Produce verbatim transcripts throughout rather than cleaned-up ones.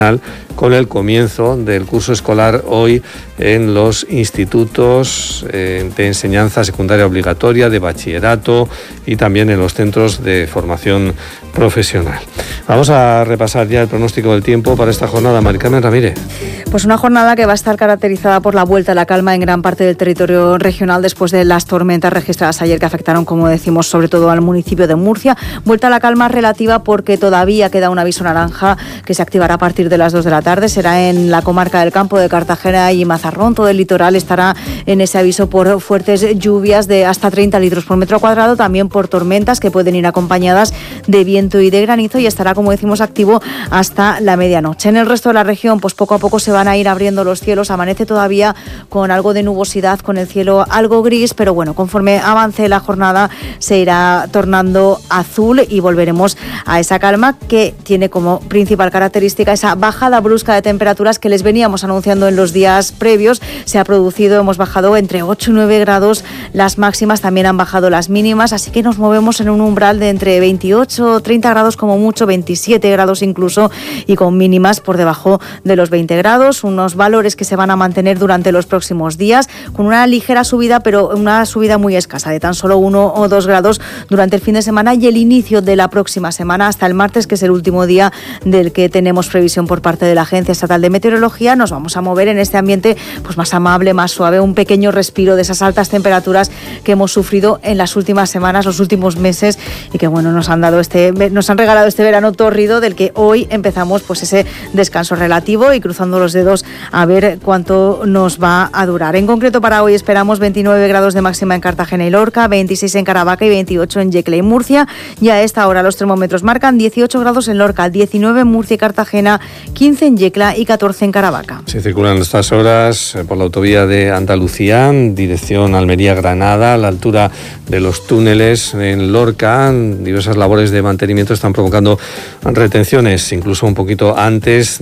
con el comienzo del curso escolar hoy en los institutos eh, de enseñanza secundaria obligatoria, de bachillerato y también en los centros de formación profesional. Vamos a repasar ya el pronóstico del tiempo para esta jornada. Mari Carmen Ramírez. Pues una jornada que va a estar caracterizada por la vuelta a la calma en gran parte del territorio regional después de las tormentas registradas ayer que afectaron, como decimos, sobre todo al municipio de Murcia. Vuelta a la calma relativa porque todavía queda un aviso naranja que se activará a partir de las dos de la tarde. Será en la comarca del Campo de Cartagena y Mazarrón. Todo el litoral estará en ese aviso por fuertes lluvias de hasta treinta litros por metro cuadrado, también por tormentas que pueden ir acompañadas de viento y de granizo, y estará, como decimos, activo hasta la medianoche. En el resto de la región, pues poco a poco se van a ir abriendo los cielos. Amanece todavía con algo de nubosidad, con el cielo algo gris, pero bueno, conforme avance la jornada se irá tornando azul y volveremos a esa calma que tiene como principal característica esa bajada brusca de temperaturas que les veníamos anunciando en los días previos. Se ha producido, hemos bajado entre ocho y nueve grados las máximas, también han bajado las mínimas, así que nos movemos en un umbral de entre veintiocho, treinta grados como mucho, veintisiete grados incluso, y con mínimas por debajo de los veinte grados, unos valores que se van a mantener durante los próximos días, con una ligera subida, pero una subida muy escasa, de tan solo uno o dos grados durante el fin de semana y el inicio de la próxima semana hasta el martes, que es el último día del que tenemos previsión por parte de la Agencia Estatal de Meteorología. Nos vamos a mover en este ambiente pues más amable, más suave, un pequeño respiro de esas altas temperaturas que hemos sufrido en las últimas semanas, los últimos meses, y que bueno, nos han dado este, nos han regalado este verano tórrido del que hoy empezamos pues ese descanso relativo y cruzando los dedos a ver cuánto nos va a durar. En concreto para hoy esperamos veintinueve grados de máxima en Cartagena y Lorca, veintiséis en Caravaca y veintiocho en Yecla y Murcia. Y a esta hora los termómetros marcan dieciocho grados en Lorca, diecinueve en Murcia y Cartagena, quince en Yecla y catorce en Caravaca. Se circulan estas horas por la autovía de Andalucía, dirección Almería-Granada, a la altura de los túneles en Lorca. Diversas labores de mantenimiento están provocando retenciones, incluso un poquito antes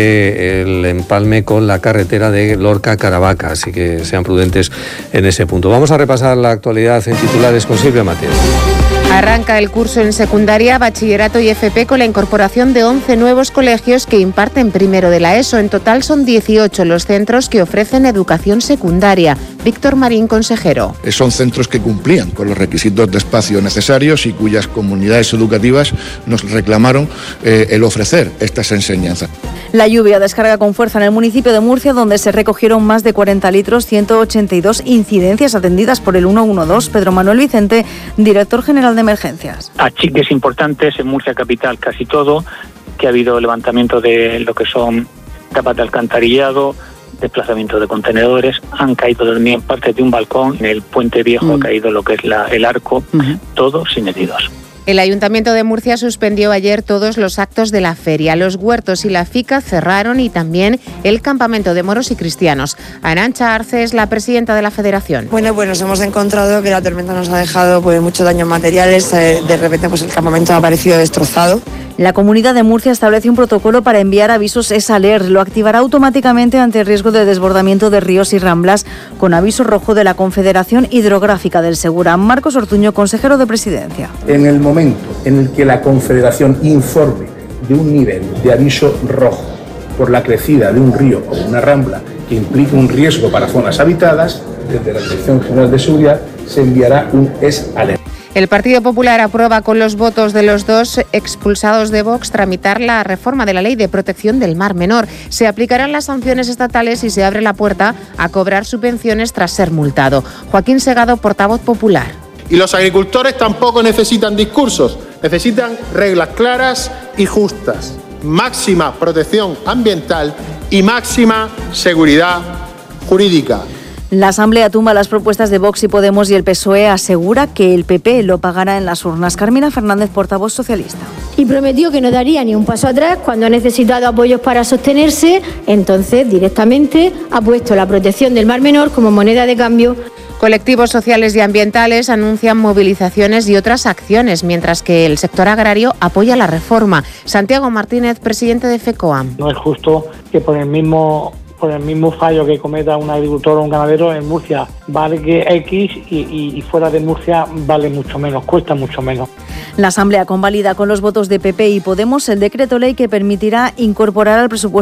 del empalme con la carretera de Lorca-Caravaca, así que sean prudentes en ese punto. Vamos a repasar la actualidad en titulares con Silvia Mateo. Arranca el curso en secundaria, bachillerato y F P con la incorporación de once nuevos colegios que imparten primero de la ESO. En total son dieciocho los centros que ofrecen educación secundaria. Víctor Marín, consejero. Son centros que cumplían con los requisitos de espacio necesarios y cuyas comunidades educativas nos reclamaron eh, el ofrecer estas enseñanzas. La lluvia descarga con fuerza en el municipio de Murcia, donde se recogieron más de cuarenta litros, ciento ochenta y dos incidencias atendidas por el ciento doce. Pedro Manuel Vicente, director general de emergencias. Achiques importantes en Murcia capital, casi todo, que ha habido levantamiento de lo que son tapas de alcantarillado, desplazamiento de contenedores, han caído también partes de un balcón, en el puente viejo mm. ha caído lo que es la, el arco, uh-huh. todo sin heridos. El Ayuntamiento de Murcia suspendió ayer todos los actos de la feria. Los huertos y la finca cerraron y también el campamento de moros y cristianos. Arantxa Arce es la presidenta de la federación. Bueno, pues nos hemos encontrado que la tormenta nos ha dejado pues, muchos daños materiales. De repente pues, el campamento ha aparecido destrozado. La Comunidad de Murcia establece un protocolo para enviar avisos ESALER. Lo activará automáticamente ante el riesgo de desbordamiento de ríos y ramblas, con aviso rojo de la Confederación Hidrográfica del Segura. Marcos Ortuño, consejero de Presidencia. En el momento en el que la Confederación informe de un nivel de aviso rojo por la crecida de un río o una rambla que implique un riesgo para zonas habitadas, desde la Dirección General de Seguridad se enviará un ESALER. El Partido Popular aprueba con los votos de los dos expulsados de Vox tramitar la reforma de la Ley de Protección del Mar Menor. Se aplicarán las sanciones estatales y se abre la puerta a cobrar subvenciones tras ser multado. Joaquín Segado, portavoz popular. Y los agricultores tampoco necesitan discursos, necesitan reglas claras y justas, máxima protección ambiental y máxima seguridad jurídica. La Asamblea tumba las propuestas de Vox y Podemos y el P S O E asegura que el P P lo pagará en las urnas. Carmina Fernández, portavoz socialista. Y prometió que no daría ni un paso atrás cuando ha necesitado apoyos para sostenerse, entonces directamente ha puesto la protección del Mar Menor como moneda de cambio. Colectivos sociales y ambientales anuncian movilizaciones y otras acciones, mientras que el sector agrario apoya la reforma. Santiago Martínez, presidente de FECOAM. No es justo que por el mismo por el mismo fallo que cometa un agricultor o un ganadero, en Murcia vale que X y, y, y fuera de Murcia vale mucho menos, cuesta mucho menos. La Asamblea convalida con los votos de P P y Podemos el decreto ley que permitirá incorporar al presupuesto